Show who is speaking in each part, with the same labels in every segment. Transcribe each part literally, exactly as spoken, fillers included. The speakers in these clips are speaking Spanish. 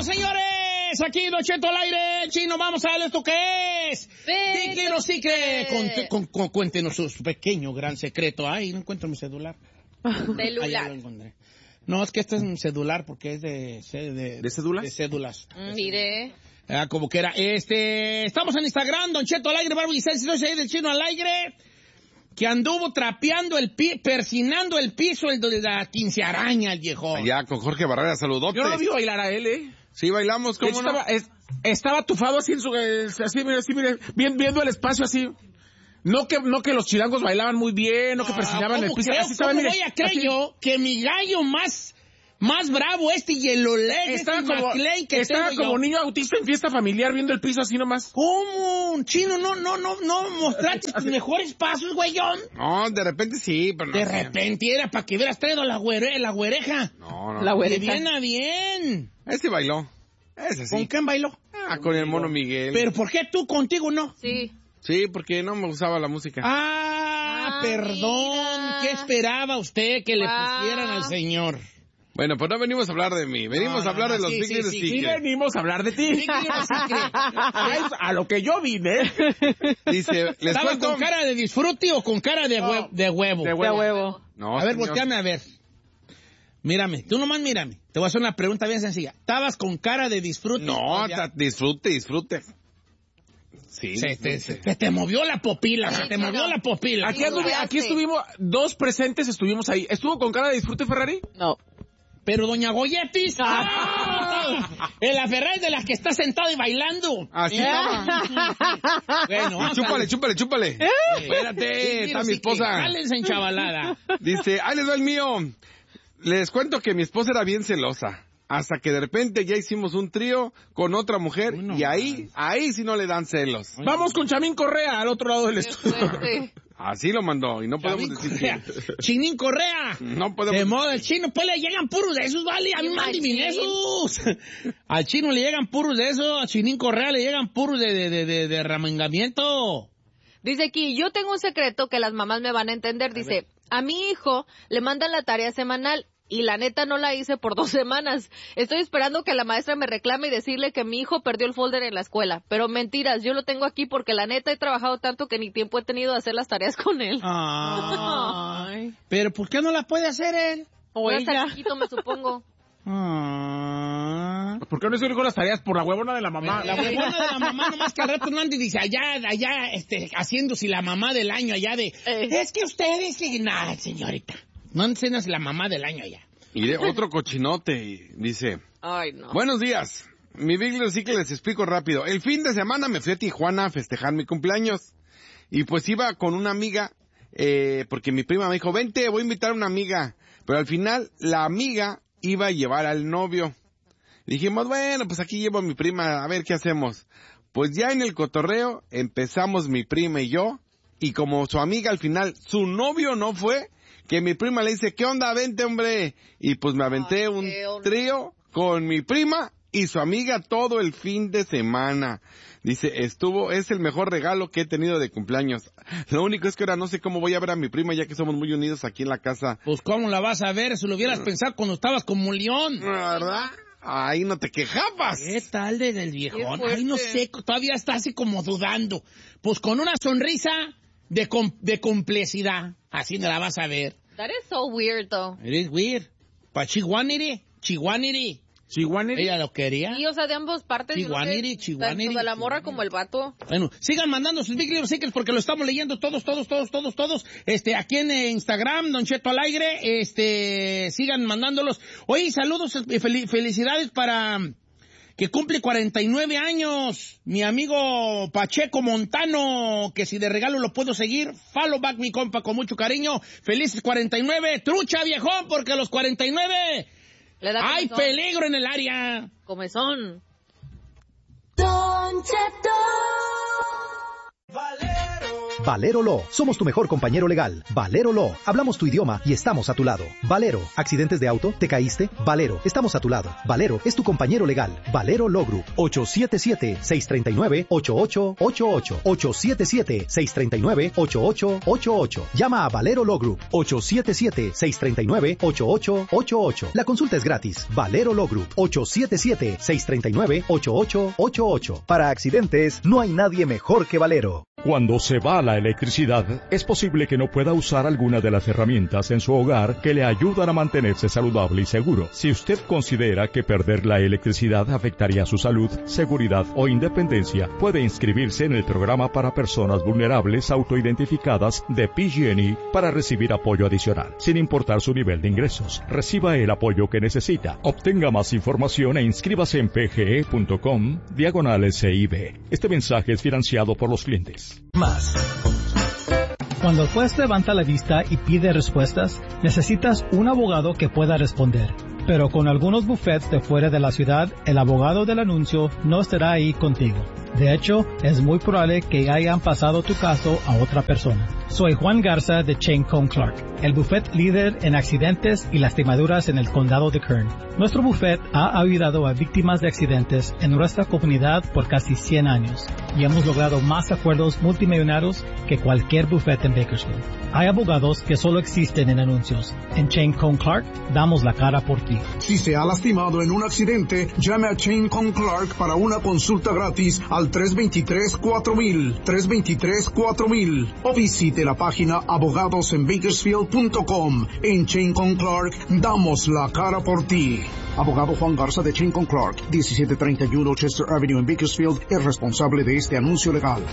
Speaker 1: Regresamos, señores. Aquí, Don Cheto al aire. Chino, vamos a ver esto que es. Dígelo, sí que. Con, con, cuéntenos su pequeño, gran secreto. Ay, no encuentro mi celular.
Speaker 2: Celular.
Speaker 1: Ah, ya lo encontré. No, es que este es un celular porque es de... ¿De,
Speaker 3: ¿De cédulas?
Speaker 1: De cédulas.
Speaker 2: Mm, mire.
Speaker 1: Ah, como que era. Este, estamos en Instagram, Don Cheto al aire, Barbie Giselle, si no se del Chino al aire, que anduvo trapeando el piso, persinando el piso el de la quincearaña, el viejo.
Speaker 3: Allá con Jorge Barrera, saludotes.
Speaker 4: Yo no vi bailar a él, ¿eh?
Speaker 3: Sí, bailamos, ¿cómo no?
Speaker 4: Estaba, es, estaba tufado así en su, eh, así, mire, así, mire, bien, viendo el espacio así. No que, no que los chilangos bailaban muy bien, no que persinaban
Speaker 1: ah,
Speaker 4: el piso.
Speaker 1: Creo,
Speaker 4: Así estaba, mire,
Speaker 1: voy a creer
Speaker 4: así.
Speaker 1: yo que mi gallo más, más bravo, este Yellow Leg,
Speaker 4: Estaba
Speaker 1: este
Speaker 4: como,
Speaker 1: McLean que
Speaker 4: estaba
Speaker 1: tengo
Speaker 4: como
Speaker 1: yo.
Speaker 4: niño autista en fiesta familiar viendo el piso así nomás.
Speaker 1: ¿Cómo? Chino, no, no, no, no mostraste tus mejores pasos, güeyón.
Speaker 3: No, de repente sí, pero no.
Speaker 1: De
Speaker 3: sé.
Speaker 1: repente era para que hubieras traído la, güere, la güereja.
Speaker 3: No, no.
Speaker 2: La
Speaker 3: no.
Speaker 2: güereja.
Speaker 1: De bien a bien.
Speaker 3: Ese bailó. Ese sí.
Speaker 1: ¿Con quién bailó?
Speaker 3: Ah, con el mono Miguel.
Speaker 1: ¿Pero por qué tú contigo no?
Speaker 2: Sí.
Speaker 3: Sí, porque no me gustaba la música.
Speaker 1: Ah,
Speaker 2: Ah,
Speaker 1: perdón.
Speaker 2: mira.
Speaker 1: ¿Qué esperaba usted que le
Speaker 2: Wow.
Speaker 1: pusieran al señor?
Speaker 3: Bueno, pues no venimos a hablar de mí. Venimos
Speaker 1: No,
Speaker 3: a hablar
Speaker 1: no,
Speaker 3: de
Speaker 1: no,
Speaker 3: los
Speaker 1: sí,
Speaker 3: Big
Speaker 1: sí,
Speaker 3: Little
Speaker 1: sí.
Speaker 4: Sí
Speaker 3: Secrets.
Speaker 4: venimos a hablar de ti.
Speaker 1: Big Little Secret.
Speaker 4: a, eso- a lo que yo vine.
Speaker 3: Dice, les
Speaker 1: ¿Estaba
Speaker 3: cuento...
Speaker 1: con cara de disfrute o con cara de, hue- de huevo?
Speaker 4: De
Speaker 2: De
Speaker 4: huevo.
Speaker 2: huevo.
Speaker 3: No,
Speaker 1: a ver,
Speaker 3: señor.
Speaker 1: volteame a ver. Mírame, tú nomás mírame. Te voy a hacer una pregunta bien sencilla. ¿Estabas con cara de disfrute?
Speaker 3: No,
Speaker 1: o ya-
Speaker 3: ta- disfrute, disfrute. Sí,
Speaker 1: Se te,
Speaker 3: disfrute.
Speaker 1: se, se te movió la popila, se te
Speaker 2: sí,
Speaker 1: movió
Speaker 2: no.
Speaker 1: la popila.
Speaker 4: Aquí, anduve- aquí estuvimos, dos presentes estuvimos ahí. ¿Estuvo con cara de disfrute, Ferrari?
Speaker 2: No.
Speaker 1: Pero doña Goyetis, ¡ah! En la Ferrari de las que está sentado y bailando.
Speaker 3: Así
Speaker 1: Bueno, vamos a
Speaker 3: chúpale,
Speaker 1: ver.
Speaker 3: chúpale, chúpale.
Speaker 1: Sí,
Speaker 3: Espérate, está
Speaker 1: sí,
Speaker 3: mi
Speaker 1: sí,
Speaker 3: esposa.
Speaker 1: que Jálense en chavalada.
Speaker 3: Dice, ahí les va el mío. Les cuento que mi esposa era bien celosa. Hasta que de repente ya hicimos un trío con otra mujer.
Speaker 1: Uy, no
Speaker 3: y ahí, ahí sí no le dan celos.
Speaker 4: Vamos con Chamín Correa al otro lado del
Speaker 2: Qué
Speaker 4: estudio.
Speaker 2: fuerte.
Speaker 3: Así lo mandó. Y no podemos
Speaker 1: Chavín
Speaker 3: decir
Speaker 1: Correa.
Speaker 3: que...
Speaker 1: Chinín Correa.
Speaker 3: No podemos...
Speaker 1: De moda, el chino, pues le llegan puros de esos, vale, a mí manden esos. Al chino le llegan puros de esos, a Chinín Correa le llegan puros de, de, de, de, de ramengamiento.
Speaker 2: Dice aquí, yo tengo un secreto que las mamás me van a entender. Dice, a mi hijo le mandan la tarea semanal y la neta no la hice por dos semanas. Estoy esperando que la maestra me reclame y decirle que mi hijo perdió el folder en la escuela. Pero mentiras, yo lo tengo aquí porque la neta he trabajado tanto que ni tiempo he tenido de hacer las tareas con él.
Speaker 1: Ay. Pero ¿por qué no la puede hacer él?
Speaker 2: O está chiquito, me supongo.
Speaker 1: Ah.
Speaker 4: ¿Por qué no hizo con las tareas? Por la huevona de la mamá.
Speaker 1: La huevona de la mamá nomás que al rato no anda y dice allá, allá, este, haciéndose la mamá del año allá de...
Speaker 2: Eh.
Speaker 1: Es que ustedes... Nah, señorita. No enseñas la mamá del año allá.
Speaker 3: Y de otro cochinote. Y dice,
Speaker 2: Ay, no.
Speaker 3: buenos días. Mi Big Little Secret les explico rápido. El fin de semana me fui a Tijuana a festejar mi cumpleaños. Y pues iba con una amiga, eh, porque mi prima me dijo, vente, voy a invitar a una amiga. Pero al final, la amiga iba a llevar al novio. Dijimos, bueno, pues aquí llevo a mi prima, a ver qué hacemos. Pues ya en el cotorreo empezamos mi prima y yo, y como su amiga al final, su novio no fue, que mi prima le dice, ¿qué onda? Vente, hombre. Y pues me aventé
Speaker 2: Ay,
Speaker 3: un
Speaker 2: qué horror.
Speaker 3: trío con mi prima y su amiga todo el fin de semana. Dice, estuvo, es el mejor regalo que he tenido de cumpleaños. Lo único es que ahora no sé cómo voy a ver a mi prima ya que somos muy unidos aquí en la casa.
Speaker 1: Pues ¿cómo la vas a ver? Si lo hubieras pensado cuando estabas como león.
Speaker 3: ¿Verdad? Ahí no te quejabas.
Speaker 1: ¿Qué tal desde el viejón?
Speaker 2: Qué
Speaker 1: Ay, no sé, todavía está así como dudando. Pues con una sonrisa de, com de complicidad, así no la vas a ver.
Speaker 2: That is so weird, though.
Speaker 1: It is weird. Pa' Chihuaniri, Chihuaniri.
Speaker 4: Chihuahua.
Speaker 1: Ella lo quería.
Speaker 2: Y, o sea, de ambas partes. yo no sé,
Speaker 1: Chihuaniri, chihuaniri,
Speaker 2: tanto de la morra como el vato.
Speaker 1: Bueno, sigan mandando sus Big Little Secrets porque lo estamos leyendo todos, todos, todos, todos, todos. Este, aquí en eh, Instagram, Don Cheto al aire, este, sigan mandándolos. Oye, saludos y fel felicidades para que cumple cuarenta y nueve años, mi amigo Pacheco Montano, que si de regalo lo puedo seguir, follow back mi compa con mucho cariño. Felices cuarenta y nueve, trucha viejón, porque a los cuarenta y nueve
Speaker 2: Le da
Speaker 1: hay
Speaker 2: comezón.
Speaker 1: peligro en el área.
Speaker 2: Comezón.
Speaker 5: Don Cheto. Valero. Valero Law. Somos tu mejor compañero legal. Valero Law. Hablamos tu idioma y estamos a tu lado. Valero. ¿Accidentes de auto? ¿Te caíste? Valero. Estamos a tu lado. Valero es tu compañero legal. Valero Law Group. ocho siete siete, seis tres nueve, ocho ocho ocho ocho. ocho siete siete, seis tres nueve, ocho ocho ocho ocho. Llama a Valero Law Group. ocho siete siete, seis tres nueve, ocho ocho ocho ocho. La consulta es gratis. Valero Law Group. ocho siete siete, seis tres nueve, ocho ocho ocho ocho. Para accidentes, no hay nadie mejor que Valero.
Speaker 6: Cuando se va la electricidad, es posible que no pueda usar alguna de las herramientas en su hogar que le ayudan a mantenerse saludable y seguro. Si usted considera que perder la electricidad afectaría su salud, seguridad o independencia, puede inscribirse en el programa para personas vulnerables autoidentificadas de P G and E para recibir apoyo adicional, sin importar su nivel de ingresos. Reciba el apoyo que necesita. Obtenga más información e inscríbase en pge.com diagonal S I B. Este mensaje es financiado por los clientes.
Speaker 7: Más. Cuando el juez levanta la vista y pide respuestas, necesitas un abogado que pueda responder. Pero con algunos bufetes de fuera de la ciudad, el abogado del anuncio no estará ahí contigo. De hecho, es muy probable que hayan pasado tu caso a otra persona. Soy Juan Garza de Chain Cone Clark, el bufete líder en accidentes y lastimaduras en el condado de Kern. Nuestro bufete ha ayudado a víctimas de accidentes en nuestra comunidad por casi cien años y hemos logrado más acuerdos multimillonarios que cualquier bufete en Bakersfield. Hay abogados que solo existen en anuncios. En Chain Cone Clark damos la cara por ti.
Speaker 8: Si se ha lastimado en un accidente, llame a Chain Cone Clark para una consulta gratis al tres dos tres, cuatro mil, tres dos tres, cuatro mil o visite la página abogados en bakersfield punto com. En Chain Cone Clark damos la cara por ti. Abogado Juan Garza de Chain Cone Clark, diecisiete treinta y uno Chester Avenue en Bakersfield, es responsable de este anuncio legal.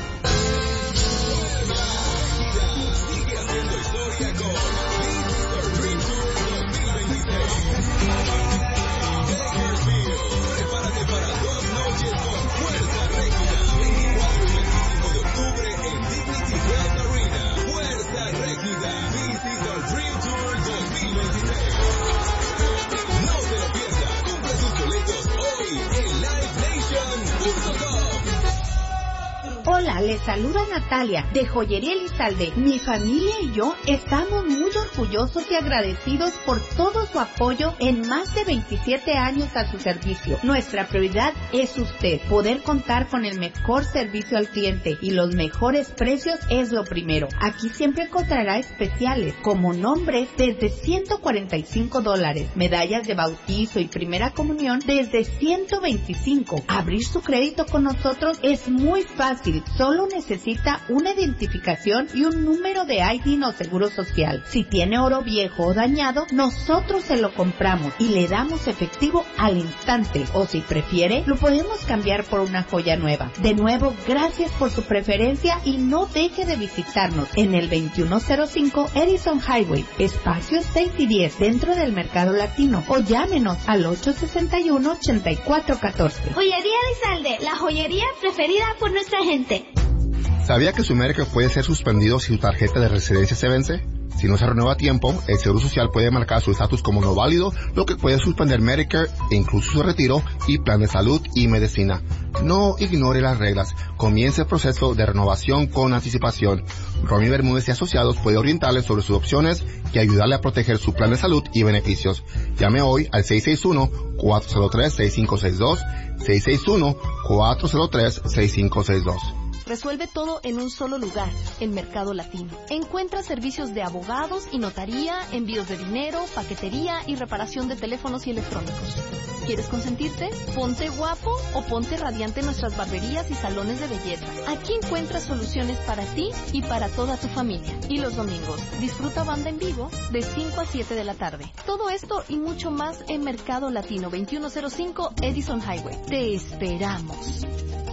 Speaker 9: Hola, les saluda Natalia de Joyería Elizalde. Mi familia y yo estamos muy orgullosos y agradecidos por todo su apoyo en más de veintisiete años a su servicio. Nuestra prioridad es usted. Poder contar con el mejor servicio al cliente y los mejores precios es lo primero. Aquí siempre encontrará especiales como nombres desde ciento cuarenta y cinco dólares, medallas de bautizo y primera comunión desde ciento veinticinco. Abrir su crédito con nosotros es muy fácil. Solo necesita una identificación y un número de I D o seguro social. Si tiene oro viejo o dañado, nosotros se lo compramos y le damos efectivo al instante. O si prefiere, lo podemos cambiar por una joya nueva. De nuevo, gracias por su preferencia y no deje de visitarnos en el veintiuno cero cinco Edison Highway, espacios seis y diez, dentro del Mercado Latino. O llámenos al ocho seis uno, ocho cuatro uno cuatro.
Speaker 10: Joyería Elizalde, la joyería preferida por nuestra gente.
Speaker 11: ¿Sabía que su Medicare puede ser suspendido si su tarjeta de residencia se vence? Si no se renueva a tiempo, el Seguro Social puede marcar su estatus como no válido, lo que puede suspender Medicare e incluso su retiro y plan de salud y medicina. No ignore las reglas. Comience el proceso de renovación con anticipación. Ronnie Bermúdez y Asociados puede orientarle sobre sus opciones y ayudarle a proteger su plan de salud y beneficios. Llame hoy al seis seis uno, cuatro cero tres, seis cinco seis dos, seis seis uno, cuatro cero tres, seis cinco seis dos.
Speaker 12: Resuelve todo en un solo lugar, el Mercado Latino. Encuentra servicios de abogados y notaría, envíos de dinero, paquetería y reparación de teléfonos y electrónicos. ¿Quieres consentirte? Ponte guapo o ponte radiante en nuestras barberías y salones de belleza. Aquí encuentras soluciones para ti y para toda tu familia. Y los domingos, disfruta banda en vivo de cinco a siete de la tarde. Todo esto y mucho más en Mercado Latino, veintiuno cero cinco Edison Highway. Te esperamos.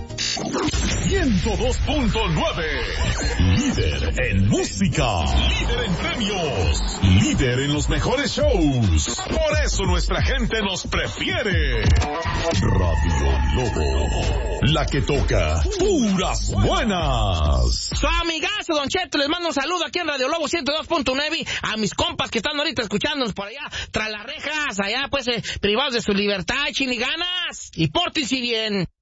Speaker 13: ciento dos punto nueve. Líder en música. Líder en premios. Líder en los mejores shows. Por eso nuestra gente nos prefiere. Radio Lobo. La que toca puras buenas.
Speaker 1: Su amigazo Don Cheto les mando un saludo aquí en Radio Lobo ciento dos punto nueve a mis compas que están ahorita escuchándonos por allá, tras las rejas, allá pues eh, privados de su libertad, chiniganas, y pórtense bien.